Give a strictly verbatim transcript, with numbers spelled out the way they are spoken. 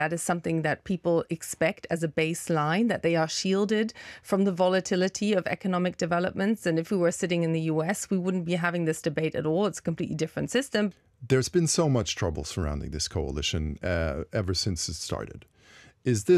That is something that people expect as a baseline, that they are shielded from the volatility of economic developments. And if we were sitting in the U S, we wouldn't be having this debate at all. It's a completely different system. There's been so much trouble surrounding this coalition uh, ever since it started. Is this